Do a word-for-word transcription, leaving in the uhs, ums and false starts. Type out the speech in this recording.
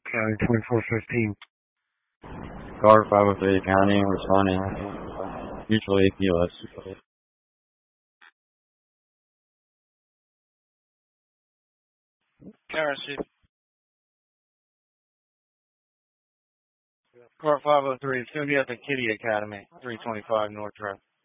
County twenty-four fifteen. Car five oh three County responding. Mutually P O S. Currency. Car five oh three. It's going to be at the Kitty Academy, three twenty-five North Drive.